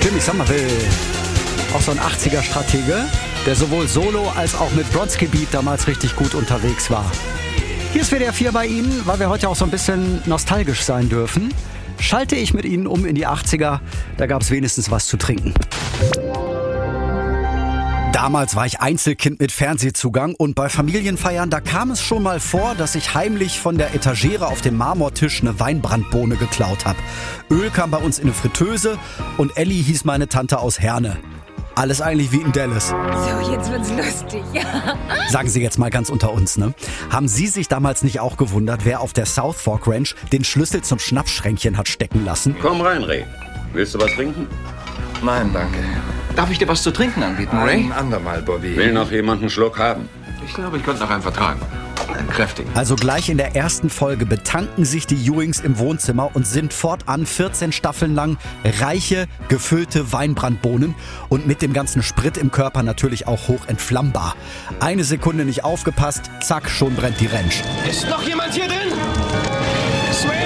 Jimmy Somerville, auch so ein 80er-Stratege, der sowohl solo als auch mit Bronski Beat damals richtig gut unterwegs war. Hier ist WDR 4 bei Ihnen, weil wir heute auch so ein bisschen nostalgisch sein dürfen. Schalte ich mit Ihnen um in die 80er, da gab es wenigstens was zu trinken. Damals war ich Einzelkind mit Fernsehzugang und bei Familienfeiern, da kam es schon mal vor, dass ich heimlich von der Etagere auf dem Marmortisch eine Weinbrandbohne geklaut habe. Öl kam bei uns in eine Fritteuse und Elli hieß meine Tante aus Herne. Alles eigentlich wie in Dallas. So, jetzt wird's lustig. Sagen Sie jetzt mal ganz unter uns, ne? Haben Sie sich damals nicht auch gewundert, wer auf der South Fork Ranch den Schlüssel zum Schnappschränkchen hat stecken lassen? Komm rein, Ray. Willst du was trinken? Nein, danke. Darf ich dir was zu trinken anbieten, Ray? Ein andermal, Bobby. Will noch jemand einen Schluck haben? Ich glaube, ich könnte noch einen vertragen. Einen kräftigen. Also gleich in der ersten Folge betanken sich die Ewings im Wohnzimmer und sind fortan 14 Staffeln lang reiche, gefüllte Weinbrandbohnen und mit dem ganzen Sprit im Körper natürlich auch hoch entflammbar. Eine Sekunde nicht aufgepasst, zack, schon brennt die Ranch. Ist noch jemand hier drin? Swain?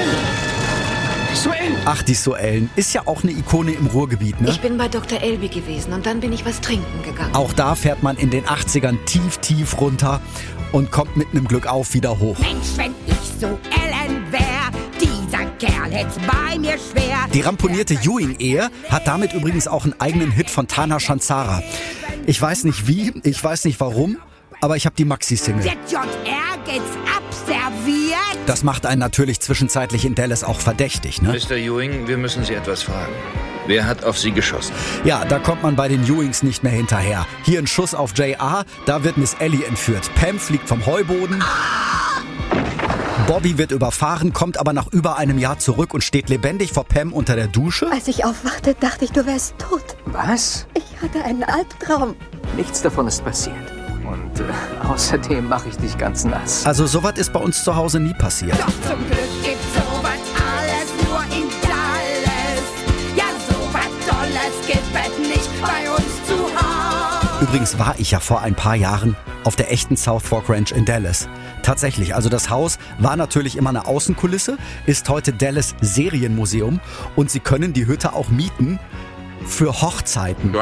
Swain? Ach, die Suellen ist ja auch eine Ikone im Ruhrgebiet, ne? Ich bin bei Dr. Elby gewesen und dann bin ich was trinken gegangen. Auch da fährt man in den 80ern tief runter und kommt mit einem Glück auf wieder hoch. Mensch, wenn ich so Ellen wär, dieser Kerl hätt's bei mir schwer. Die ramponierte Ewing-Ehe hat damit übrigens auch einen eigenen Hit von Tana Shanzara. Ich weiß nicht wie, ich weiß nicht warum, aber ich habe die Maxi-Single. ZJR geht's abserviert. Das macht einen natürlich zwischenzeitlich in Dallas auch verdächtig, ne? Mr. Ewing, wir müssen Sie etwas fragen. Wer hat auf Sie geschossen? Ja, da kommt man bei den Ewings nicht mehr hinterher. Hier ein Schuss auf JR, da wird Miss Ellie entführt. Pam fliegt vom Heuboden. Bobby wird überfahren, kommt aber nach über einem Jahr zurück und steht lebendig vor Pam unter der Dusche. Als ich aufwachte, dachte ich, du wärst tot. Was? Ich hatte einen Albtraum. Nichts davon ist passiert. Und außerdem mache ich dich ganz nass. Also sowas ist bei uns zu Hause nie passiert. Doch zum Glück gibt's sowas alles nur in Dallas. Ja, sowas Tolles gibt es nicht bei uns zu Hause. Übrigens war ich ja vor ein paar Jahren auf der echten South Fork Ranch in Dallas. Tatsächlich, also das Haus war natürlich immer eine Außenkulisse, ist heute Dallas Serienmuseum und Sie können die Hütte auch mieten für Hochzeiten.